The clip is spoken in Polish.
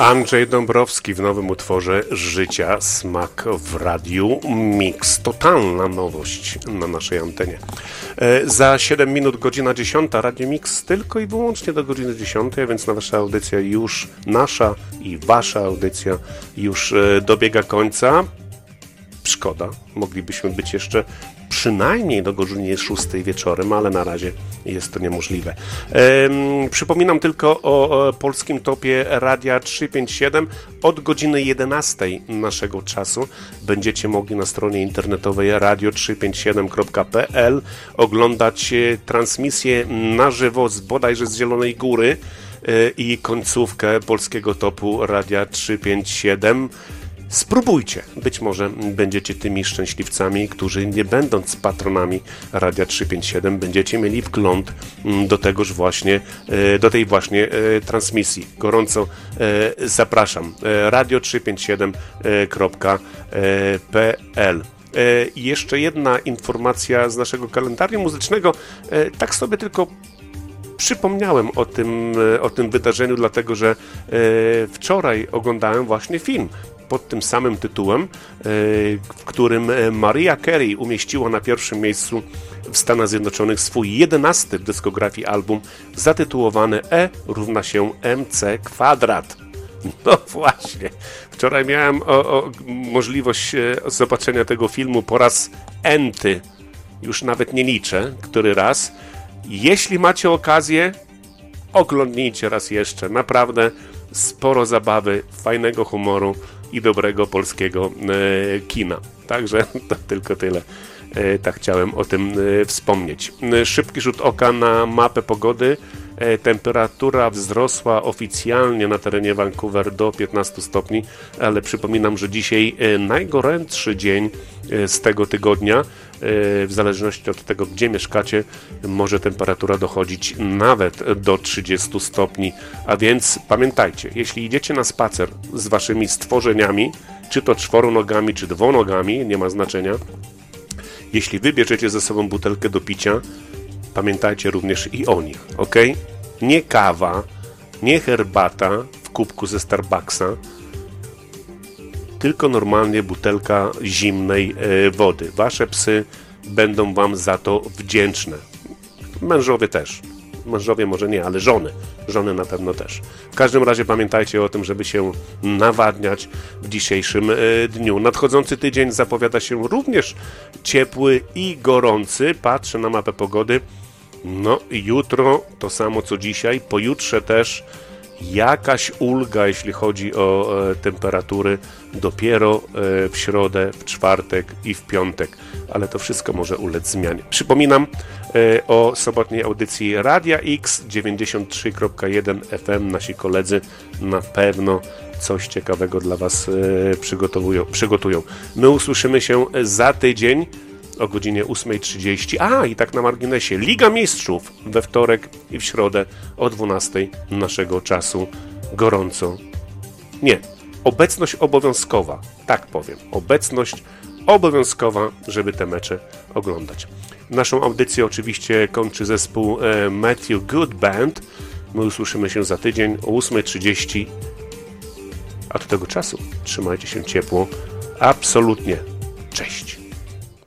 Andrzej Dąbrowski w nowym utworze Życia smak w Radiu Mix. Totalna nowość na naszej antenie. Za 7 minut godzina 10. Radio Mix tylko i wyłącznie do godziny 10, więc nasza audycja już, nasza i wasza audycja już dobiega końca. Szkoda, moglibyśmy być jeszcze przynajmniej do godziny 6 wieczorem, ale na razie jest to niemożliwe. Przypominam tylko o polskim topie Radia 357. Od godziny 11 naszego czasu będziecie mogli na stronie internetowej radio357.pl oglądać transmisję na żywo z bodajże z Zielonej Góry i końcówkę polskiego topu Radia 357. Spróbujcie, być może będziecie tymi szczęśliwcami, którzy nie będąc patronami Radia 357 będziecie mieli wgląd do tej właśnie transmisji. Gorąco zapraszam. radio357.pl. I jeszcze jedna informacja z naszego kalendarium muzycznego. Tak sobie tylko przypomniałem o tym wydarzeniu, dlatego że wczoraj oglądałem właśnie film pod tym samym tytułem, w którym Mariah Carey umieściła na pierwszym miejscu w Stanach Zjednoczonych swój 11. w dyskografii album zatytułowany E równa się MC². No właśnie, wczoraj miałem możliwość zobaczenia tego filmu po raz enty, już nawet nie liczę, który raz. Jeśli macie okazję, oglądnijcie raz jeszcze, naprawdę sporo zabawy, fajnego humoru i dobrego polskiego kina. Także to tylko tyle. Tak chciałem o tym wspomnieć. Szybki rzut oka na mapę pogody. Temperatura wzrosła oficjalnie na terenie Vancouver do 15 stopni, ale przypominam, że dzisiaj najgorętszy dzień z tego tygodnia. W zależności od tego, gdzie mieszkacie, może temperatura dochodzić nawet do 30 stopni. A więc pamiętajcie, jeśli idziecie na spacer z waszymi stworzeniami, czy to czworonogami, czy dwunogami, nie ma znaczenia, jeśli wybierzecie ze sobą butelkę do picia, pamiętajcie również i o nich, ok? Nie kawa, nie herbata w kubku ze Starbucksa, tylko normalnie butelka zimnej wody. Wasze psy będą wam za to wdzięczne. Mężowie też. Mężowie może nie, ale żony na pewno też. W każdym razie pamiętajcie o tym, żeby się nawadniać w dzisiejszym dniu. Nadchodzący tydzień zapowiada się również ciepły i gorący. Patrzę na mapę pogody. No jutro to samo co dzisiaj, pojutrze też jakaś ulga, jeśli chodzi o temperatury, dopiero w środę, w czwartek i w piątek, ale to wszystko może ulec zmianie. Przypominam o sobotniej audycji Radia X 93.1 FM. Nasi koledzy na pewno coś ciekawego dla was przygotują. My usłyszymy się za tydzień o godzinie 8:30. I tak na marginesie, Liga Mistrzów we wtorek i w środę o 12:00 naszego czasu. Gorąco. Nie, obecność obowiązkowa, tak powiem. Obecność obowiązkowa, żeby te mecze oglądać. Naszą audycję oczywiście kończy zespół Matthew Good Band. My usłyszymy się za tydzień o 8:30. A do tego czasu trzymajcie się ciepło. Absolutnie. Cześć.